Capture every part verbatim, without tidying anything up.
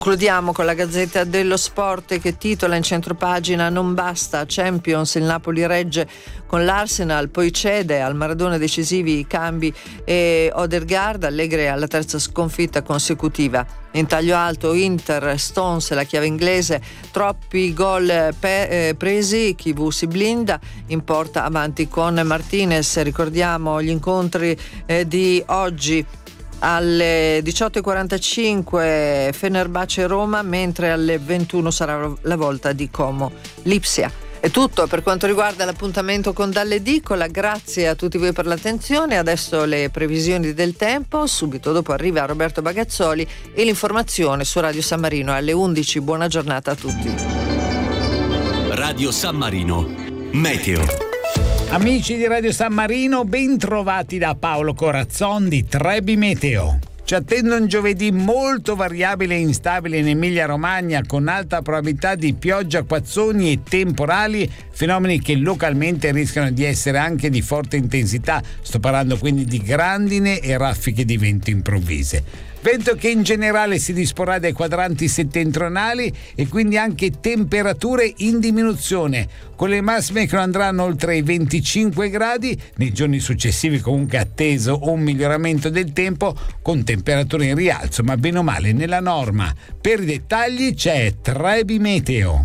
Concludiamo con la Gazzetta dello Sport che titola in centropagina: non basta, Champions, il Napoli regge con l'Arsenal, poi cede al Maradona decisivi i cambi e Odegaard, Allegri alla terza sconfitta consecutiva. In taglio alto Inter, Stones, la chiave inglese, troppi gol pe- eh, presi, chi vu si blinda, in porta avanti con Martinez. Ricordiamo gli incontri eh, di oggi. Alle diciotto e quarantacinque Fenerbahce Roma, mentre alle ventuno sarà la volta di Como Lipsia. È tutto per quanto riguarda l'appuntamento con Dall'Edicola. Grazie a tutti voi per l'attenzione. Adesso le previsioni del tempo, subito dopo arriva Roberto Bagazzoli e l'informazione su Radio San Marino alle undici. Buona giornata a tutti. Radio San Marino Meteo. Amici di Radio San Marino, ben trovati da Paolo Corazzon di Trebi Meteo. Ci attende un giovedì molto variabile e instabile in Emilia Romagna, con alta probabilità di pioggia, acquazzoni e temporali, fenomeni che localmente rischiano di essere anche di forte intensità. Sto parlando quindi di grandine e raffiche di vento improvvise. Vento che in generale si disporrà dai quadranti settentrionali e quindi anche temperature in diminuzione, con le massime che non andranno oltre i venticinque gradi. Nei giorni successivi comunque atteso un miglioramento del tempo con temperature in rialzo, ma bene o male nella norma. Per i dettagli c'è Trebi Meteo.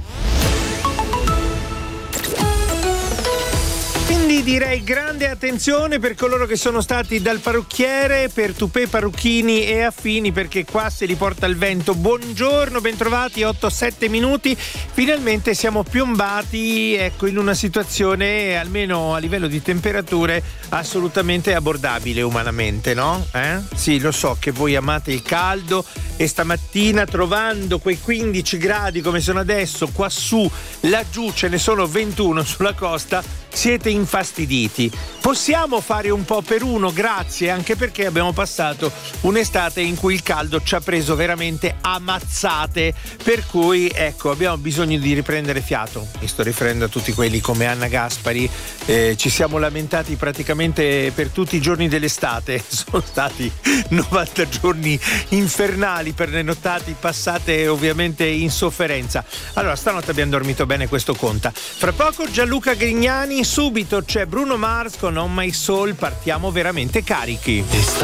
Quindi direi grande attenzione per coloro che sono stati dal parrucchiere, per tupè, parrucchini e affini, perché qua se li porta il vento. Buongiorno, bentrovati, otto sette minuti. Finalmente siamo piombati, ecco, in una situazione, almeno a livello di temperature, assolutamente abbordabile umanamente, no? Eh? Sì, lo so che voi amate il caldo e stamattina, trovando quei quindici gradi come sono adesso qua su, laggiù ce ne sono ventuno sulla costa, siete infastiditi. Possiamo fare un po' per uno, grazie, anche perché abbiamo passato un'estate in cui il caldo ci ha preso veramente a mazzate, per cui ecco, abbiamo bisogno di riprendere fiato. Mi sto riferendo a tutti quelli come Anna Gaspari, eh, ci siamo lamentati praticamente per tutti i giorni dell'estate, sono stati novanta giorni infernali per le nottate passate ovviamente in sofferenza. Allora, stanotte abbiamo dormito bene, questo conta. Fra poco Gianluca Grignani, subito c'è Bruno Mars con On My Soul, partiamo veramente carichi.